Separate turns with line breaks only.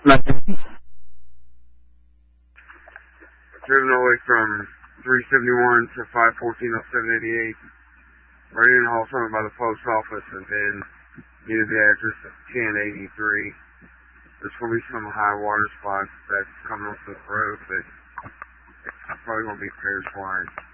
Driven all the way from 371 to 5140788. Ready to haul something by the post office, and then needed the address of 1083. There's going to be some high water spots that's coming off the road, but it's probably going to be fair flying.